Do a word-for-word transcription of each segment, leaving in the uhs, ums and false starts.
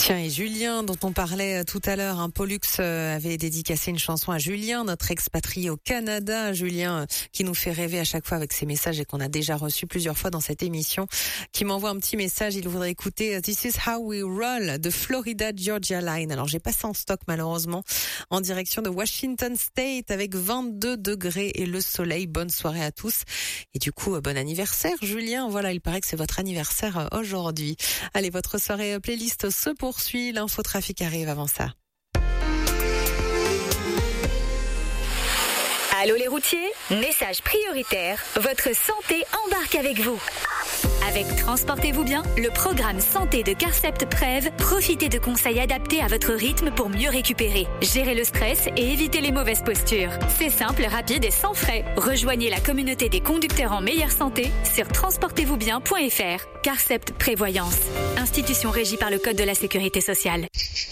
Tiens, et Julien, dont on parlait tout à l'heure, hein, Pollux avait dédicacé une chanson à Julien, notre expatrié au Canada. Julien, qui nous fait rêver à chaque fois avec ses messages et qu'on a déjà reçu plusieurs fois dans cette émission, qui m'envoie un petit message. Il voudrait écouter This is How We Roll de Florida Georgia Line. Alors, j'ai pas ça en stock, malheureusement, en direction de Washington State avec vingt-deux degrés et le soleil. Bonne soirée à tous. Et du coup, bon anniversaire, Julien. Voilà, il paraît que c'est votre anniversaire aujourd'hui. Allez, votre soirée playlist se poursuit, l'infotrafic arrive avant ça. Allô les routiers, message prioritaire, votre santé embarque avec vous. Avec Transportez-vous bien, le programme santé de Carcept Prev, profitez de conseils adaptés à votre rythme pour mieux récupérer, gérer le stress et éviter les mauvaises postures. C'est simple, rapide et sans frais. Rejoignez la communauté des conducteurs en meilleure santé sur transportez vous bien point f r. Carcept Prévoyance, institution régie par le Code de la Sécurité sociale.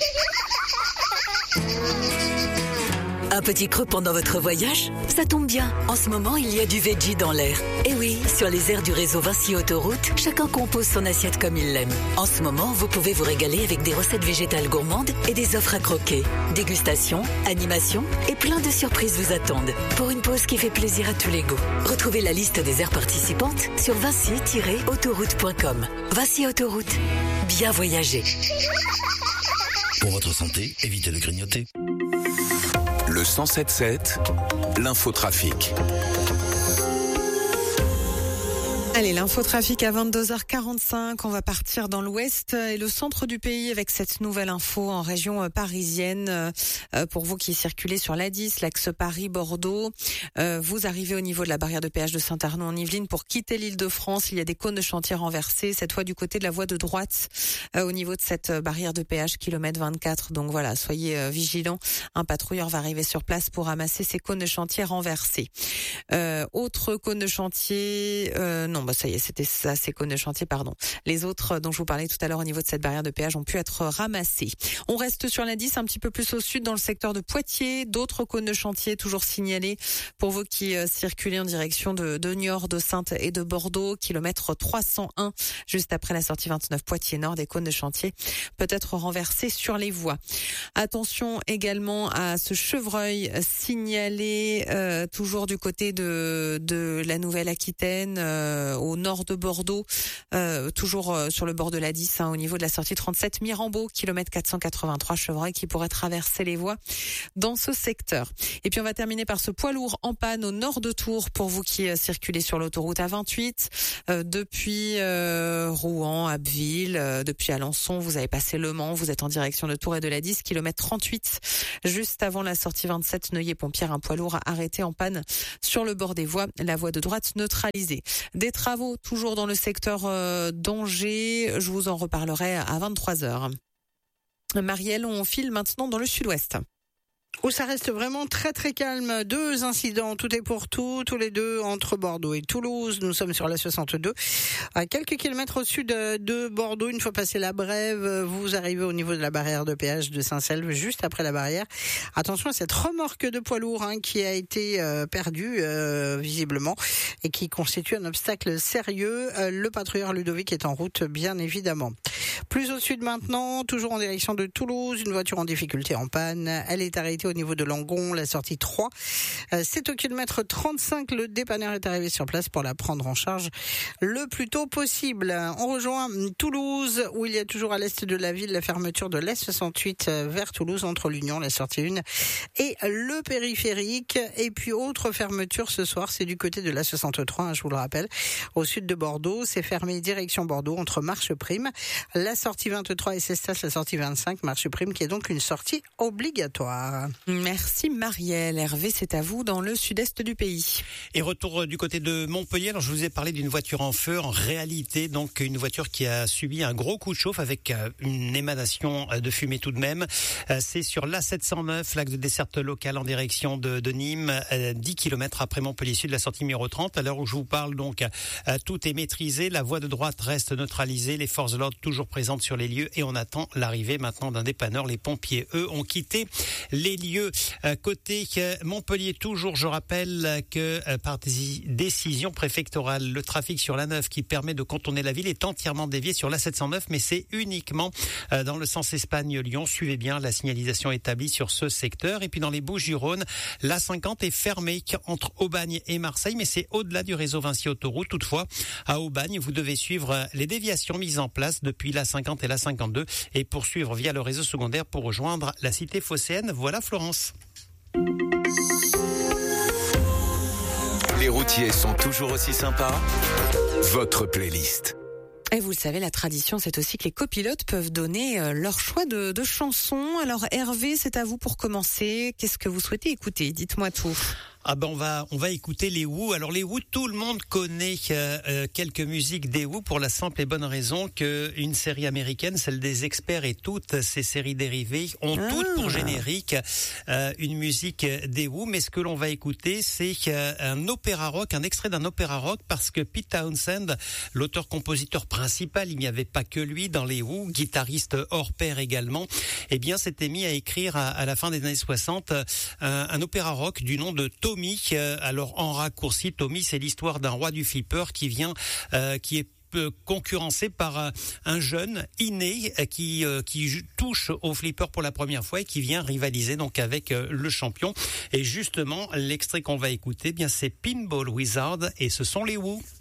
Un petit creux pendant votre voyage? Ça tombe bien. En ce moment, il y a du veggie dans l'air. Et oui, sur les aires du réseau Vinci Autoroute, chacun compose son assiette comme il l'aime. En ce moment, vous pouvez vous régaler avec des recettes végétales gourmandes et des offres à croquer. Dégustation, animation et plein de surprises vous attendent. Pour une pause qui fait plaisir à tous les goûts. Retrouvez la liste des aires participantes sur vinci tiret autoroute point com. Vinci Autoroute. Bien voyager. Pour votre santé, évitez de grignoter. Le cent sept sept, l'infotrafic. Allez, l'infotrafic à vingt-deux heures quarante-cinq, on va partir dans l'ouest et le centre du pays avec cette nouvelle info en région parisienne. Pour vous qui circulez sur l'A dix, l'axe Paris-Bordeaux, vous arrivez au niveau de la barrière de péage de Saint-Arnaud en Yvelines. Pour quitter l'Île-de-France, il y a des cônes de chantier renversés, cette fois du côté de la voie de droite, au niveau de cette barrière de péage, kilomètre vingt-quatre. Donc voilà, soyez vigilants. Un patrouilleur va arriver sur place pour ramasser ces cônes de chantier renversés. Euh, autre cône de chantier, euh, non, bah ça y est, c'était ça, ces cônes de chantier, pardon. Les autres dont je vous parlais tout à l'heure au niveau de cette barrière de péage ont pu être ramassés. On reste sur l'A dix, un petit peu plus au sud, dans le secteur de Poitiers. D'autres cônes de chantier toujours signalés pour vous qui euh, circulez en direction de, de Niort, de Saintes et de Bordeaux. Kilomètre trois cent un, juste après la sortie vingt-neuf Poitiers-Nord, des cônes de chantier peut-être renversés sur les voies. Attention également à ce chevreuil signalé euh, toujours du côté de, de la Nouvelle-Aquitaine, euh, au nord de Bordeaux, euh, toujours euh, sur le bord de l'A dix, hein, au niveau de la sortie trente-sept Mirambeau, kilomètre quatre cent quatre-vingt-trois, chevreuil qui pourrait traverser les voies dans ce secteur. Et puis on va terminer par ce poids lourd en panne au nord de Tours pour vous qui euh, circulez sur l'autoroute A vingt-huit, euh, depuis euh, Rouen, Abbeville, euh, depuis Alençon, vous avez passé Le Mans, vous êtes en direction de Tours et de l'A dix, kilomètre trente-huit, juste avant la sortie vingt-sept Neuilly-Pompière, un poids lourd arrêté en panne sur le bord des voies, la voie de droite neutralisée. Des travaux toujours dans le secteur euh, d'Angers, je vous en reparlerai à vingt-trois heures. Marielle, on file maintenant dans le sud-ouest. Où ça reste vraiment très très calme. Deux incidents, tout est pour tout, tous les deux entre Bordeaux et Toulouse. Nous sommes sur la soixante-deux, à quelques kilomètres au sud de Bordeaux. Une fois passé la Brève, vous arrivez au niveau de la barrière de péage de Saint-Selve, juste après la barrière. Attention à cette remorque de poids lourd hein, qui a été euh, perdue euh, visiblement et qui constitue un obstacle sérieux. Euh, le patrouilleur Ludovic est en route, bien évidemment. Plus au sud maintenant, toujours en direction de Toulouse, une voiture en difficulté en panne. Elle est arrêtée au niveau de Langon, la sortie trois. Euh, c'est au kilomètre trente-cinq, le dépanneur est arrivé sur place pour la prendre en charge le plus tôt possible. On rejoint Toulouse, où il y a toujours à l'est de la ville la fermeture de l'A soixante-huit vers Toulouse, entre l'Union, la sortie un et le périphérique. Et puis autre fermeture ce soir, c'est du côté de l'A soixante-trois, hein, je vous le rappelle, au sud de Bordeaux. C'est fermé direction Bordeaux, entre Marche-Prime, la sortie vingt-trois et Cestas, la sortie vingt-cinq, Marche-Prime, qui est donc une sortie obligatoire. Merci Marielle. Hervé, c'est à vous dans le sud-est du pays. Et retour du côté de Montpellier. Alors je vous ai parlé d'une voiture en feu. En réalité, donc une voiture qui a subi un gros coup de chauffe avec une émanation de fumée tout de même. C'est sur l'A sept cent neuf, l'axe de desserte locale en direction de, de Nîmes, dix kilomètres après Montpellier Sud, la sortie numéro trente. À l'heure où je vous parle, donc tout est maîtrisé. La voie de droite reste neutralisée. Les forces de l'ordre toujours présentes présente sur les lieux et on attend l'arrivée maintenant d'un dépanneur. Les pompiers, eux, ont quitté les lieux. Euh, côté euh, Montpellier, toujours, je rappelle que euh, par des décision préfectorale, le trafic sur l'A neuf qui permet de contourner la ville est entièrement dévié sur l'A sept cent neuf, mais c'est uniquement euh, dans le sens Espagne-Lyon. Suivez bien la signalisation établie sur ce secteur. Et puis dans les Bouches-du-Rhône, l'A cinquante est fermée entre Aubagne et Marseille, mais c'est au-delà du réseau Vinci Autoroute. Toutefois, à Aubagne, vous devez suivre les déviations mises en place depuis l'A cinquante et l'A cinquante-deux et poursuivre via le réseau secondaire pour rejoindre la cité phocéenne. Voilà Florence. Les routiers sont toujours aussi sympas. Votre playlist. Et vous le savez, la tradition, c'est aussi que les copilotes peuvent donner euh, leur choix de, de chansons. Alors Hervé, c'est à vous pour commencer. Qu'est-ce que vous souhaitez écouter? Dites-moi tout. Ah ben on va on va écouter les Who. Alors les Who, tout le monde connaît euh, euh, quelques musiques des Who pour la simple et bonne raison que une série américaine, celle des Experts et toutes ces séries dérivées ont ah. toutes pour générique euh, une musique des Who. Mais ce que l'on va écouter, c'est euh, un opéra rock, un extrait d'un opéra rock, parce que Pete Townshend, l'auteur-compositeur principal, il n'y avait pas que lui dans les Who, guitariste hors pair également, eh bien s'était mis à écrire à, à la fin des années soixante euh, un opéra rock du nom de Tommy. Alors en raccourci, Tommy, c'est l'histoire d'un roi du flipper qui vient, euh, qui est concurrencé par un jeune inné qui euh, qui touche au flipper pour la première fois et qui vient rivaliser donc avec euh, le champion. Et justement, l'extrait qu'on va écouter, eh bien c'est Pinball Wizard et ce sont les Who.